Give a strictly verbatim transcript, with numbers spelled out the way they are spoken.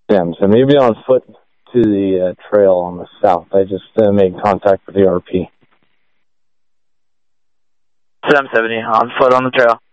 Yeah, so maybe on foot to the uh, trail on the south. I just uh, made contact with the R P. seven seventy, on foot on the trail.